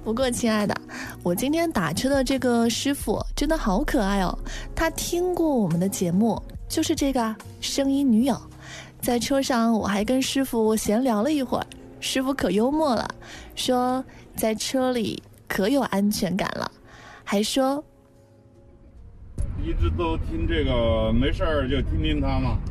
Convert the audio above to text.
不过亲爱的，我今天打车的这个师傅真的好可爱哦，他听过我们的节目，就是这个声音女友。在车上我还跟师傅闲聊了一会儿，师傅可幽默了，说在车里可有安全感了，还说一直都听这个，没事儿就听听他嘛。